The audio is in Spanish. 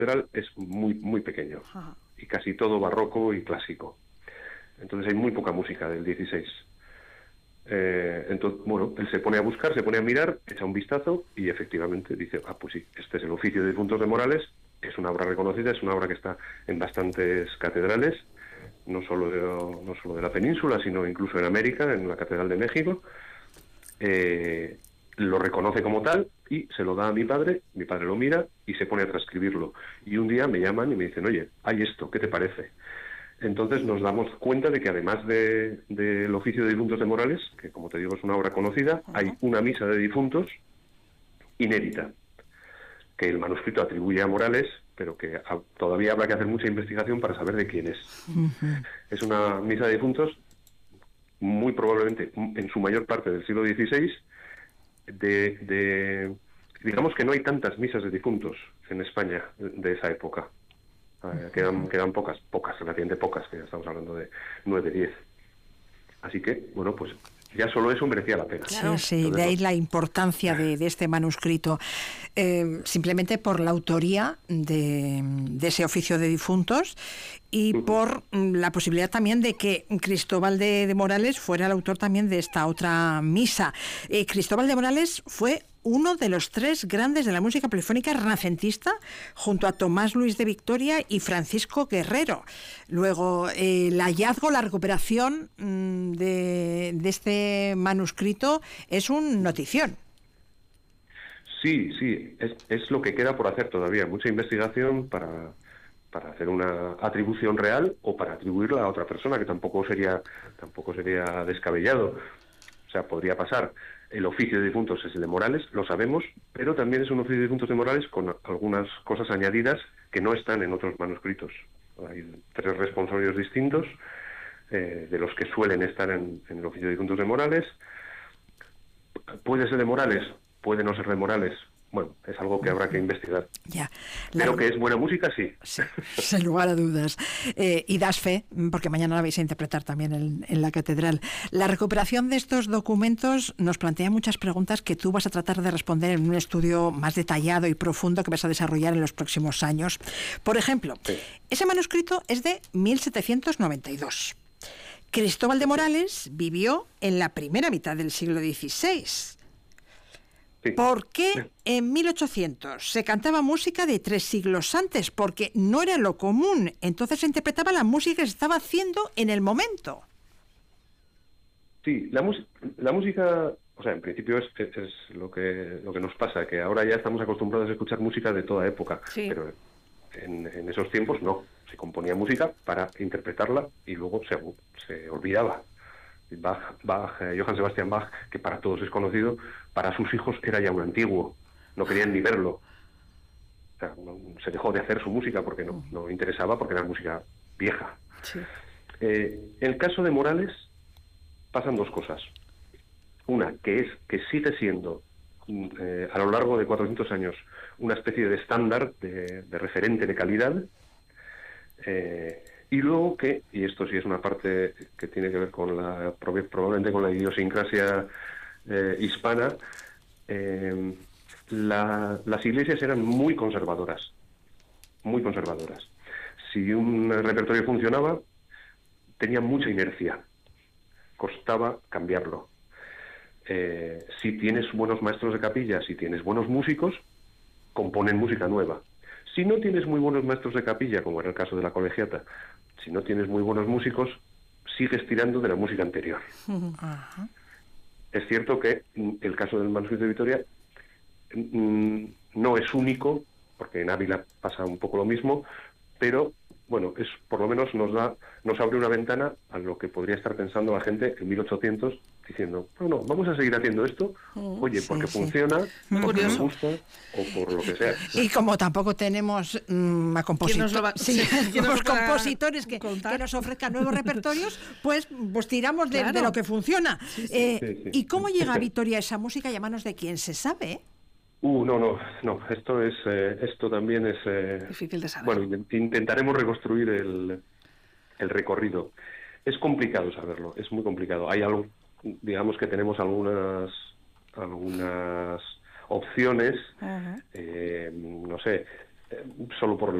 catedral es muy pequeño, y casi todo barroco y clásico. Entonces hay muy poca música del 16. Entonces, bueno, él se pone a buscar, se pone a mirar, echa un vistazo y efectivamente dice, pues sí, este es el Oficio de Difuntos de Morales, es una obra reconocida, es una obra que está en bastantes catedrales, no solo de la península, sino incluso en América, en la Catedral de México. Lo reconoce como tal y se lo da a mi padre lo mira y se pone a transcribirlo. Y un día me llaman y me dicen, oye, hay esto, ¿qué te parece? Entonces nos damos cuenta de que además del Oficio de Difuntos de Morales, que como te digo es una obra conocida, hay una misa de difuntos inédita, que el manuscrito atribuye a Morales, pero que todavía habrá que hacer mucha investigación para saber de quién es. Es una misa de difuntos muy probablemente, en su mayor parte del siglo XVI, digamos que no hay tantas misas de difuntos en España de esa época. Quedan pocas, relativamente pocas, que ya estamos hablando de 9, 10. Así que, bueno, pues ya solo eso merecía la pena. Claro, sí, de ahí la importancia de este manuscrito. Simplemente por la autoría de ese Oficio de Difuntos y por la posibilidad también de que Cristóbal de Morales fuera el autor también de esta otra misa. Cristóbal de Morales fue uno de los 3 grandes de la música polifónica renacentista, junto a Tomás Luis de Victoria y Francisco Guerrero. Luego, el hallazgo, la recuperación de este manuscrito es un notición. Sí, es lo que queda por hacer todavía. Mucha investigación para hacer una atribución real o para atribuirla a otra persona, que tampoco sería descabellado. O sea, podría pasar. El Oficio de Difuntos es el de Morales, lo sabemos, pero también es un Oficio de Difuntos de Morales con algunas cosas añadidas que no están en otros manuscritos. Hay 3 responsorios distintos, de los que suelen estar en el Oficio de Difuntos de Morales. ¿Puede ser de Morales? Puede no ser de Morales. Bueno, es algo que habrá que investigar. Ya. Pero que es buena música, sí. Sí, sin lugar a dudas. Y das fe, porque mañana la vais a interpretar también en la catedral. La recuperación de estos documentos nos plantea muchas preguntas que tú vas a tratar de responder en un estudio más detallado y profundo que vas a desarrollar en los próximos años. Por ejemplo, ese manuscrito es de 1792. Cristóbal de Morales vivió en la primera mitad del siglo XVI. ¿Por qué en 1800 se cantaba música de 3 siglos antes? Porque no era lo común. Entonces se interpretaba la música que se estaba haciendo en el momento. Sí, la música, o sea, en principio es lo que nos pasa, que ahora ya estamos acostumbrados a escuchar música de toda época, pero en esos tiempos no. Se componía música para interpretarla y luego se olvidaba. Johann Sebastian Bach, que para todos es conocido, para sus hijos era ya un antiguo, no querían ni verlo. O sea, se dejó de hacer su música porque no interesaba, porque era música vieja. Sí. En el caso de Morales pasan 2 cosas. Una, que sigue siendo a lo largo de 400 años una especie de estándar, de referente de calidad, y luego y esto sí es una parte que tiene que ver con probablemente con la idiosincrasia hispana, las iglesias eran muy conservadoras. Si un repertorio funcionaba, tenía mucha inercia, costaba cambiarlo. Si tienes buenos maestros de capilla, si tienes buenos músicos, componen música nueva. Si no tienes muy buenos maestros de capilla, como era el caso de la Colegiata, si no tienes muy buenos músicos, sigues tirando de la música anterior. Es cierto que el caso del manuscrito de Vitoria no es único, porque en Ávila pasa un poco lo mismo, pero bueno, por lo menos nos abre una ventana a lo que podría estar pensando la gente en 1800, diciendo, no, vamos a seguir haciendo esto, oye, porque funciona, porque nos gusta, o por lo que sea. Y como tampoco tenemos a compositores que nos ofrezcan nuevos repertorios, pues tambios de lo que funciona. ¿Y cómo llega a Vitoria esa música y a manos de quién se sabe? No, esto también es difícil de saber. Bueno, intentaremos reconstruir el recorrido. Es complicado saberlo, es muy complicado. Hay algo, digamos que tenemos algunas opciones, no sé, solo por